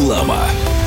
Реклама.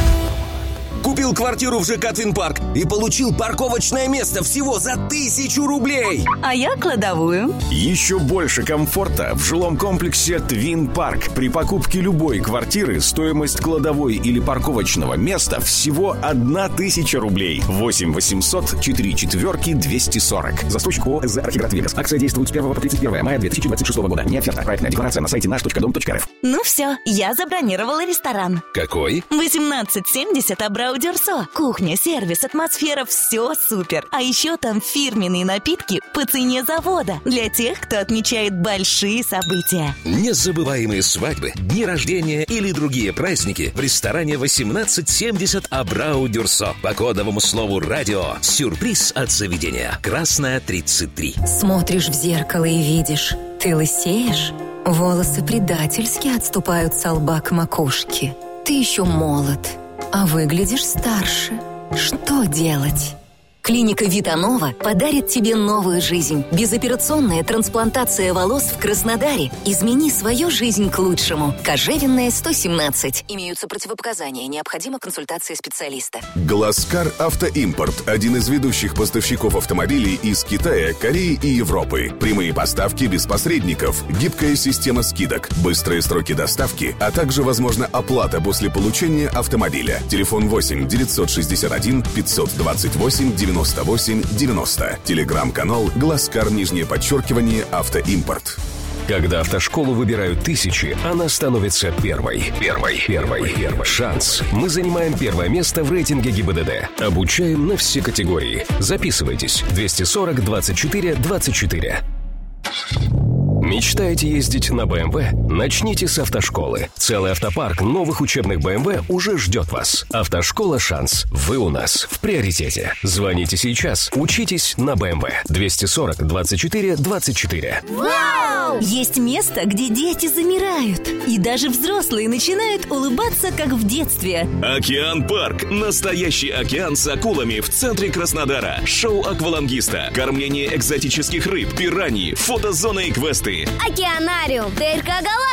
Купил квартиру в ЖК Твинпарк и получил парковочное место всего за 1000 рублей. А я кладовую. Еще больше комфорта в жилом комплексе Твинпарк. При покупке любой квартиры стоимость кладовой или парковочного места всего 1000 рублей. 8 800 4 4 240. Застройщик ООО «СЗ Архиград Вегас». Акция действует с 1 по 31 мая 2026 года. Не оферта. Проектная декларация на сайте наш.дом.рф. Ну все, я забронировала ресторан. Какой? 1870 Абрау Дюрсо. Кухня, сервис, атмосфера, все супер. А еще там фирменные напитки по цене завода. Для тех, кто отмечает большие события. Незабываемые свадьбы, дни рождения или другие праздники в ресторане 1870 Абрау Дюрсо. По кодовому слову «радио» сюрприз от заведения. Красная 33. Смотришь в зеркало и видишь, ты лысеешь, волосы предательски отступают со лба к макушке. Ты еще молод, а выглядишь старше. Что делать? Клиника Витанова подарит тебе новую жизнь. Безоперационная трансплантация волос в Краснодаре. Измени свою жизнь к лучшему. Кожевенная, 117. Имеются противопоказания. Необходима консультация специалиста. Глазкар Автоимпорт – один из ведущих поставщиков автомобилей из Китая, Кореи и Европы. Прямые поставки без посредников, гибкая система скидок, быстрые сроки доставки, а также возможна оплата после получения автомобиля. Телефон 8 961 528 98 90. Телеграм-канал Глазкар _Автоимпорт. Когда автошколу выбирают тысячи, она становится первой. Первой. Шанс. Мы занимаем первое место в рейтинге ГИБДД. Обучаем на все категории. Записывайтесь. 240 24 24. Мечтаете ездить на БМВ? Начните с автошколы. Целый автопарк новых учебных БМВ уже ждет вас. Автошкола «Шанс». Вы у нас в приоритете. Звоните сейчас. Учитесь на БМВ. 240 24 24. Вау! Есть место, где дети замирают. И даже взрослые начинают улыбаться, как в детстве. Океан-парк. Настоящий океан с акулами в центре Краснодара. Шоу аквалангиста. Кормление экзотических рыб, пираньи, фотозона и квесты. Океанариум. ТРК